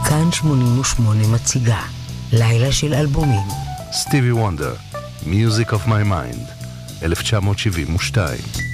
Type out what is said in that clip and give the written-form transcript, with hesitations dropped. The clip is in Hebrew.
כאן 88 מציגה לילה של אלבומים. סטיבי וונדר, Music of My Mind, 1972.